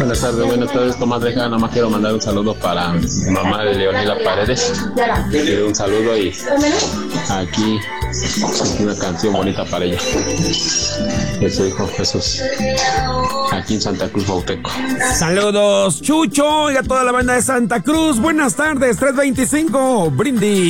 Buenas tardes, comadre. Nada más quiero mandar un saludo para mamá de Leonela Paredes. Quiero un saludo y aquí una canción bonita para ella. De su hijo Jesús, aquí en Santa Cruz, Bauteco. Saludos, Chucho, y a toda la banda de Santa Cruz. Buenas tardes, 325, brindis.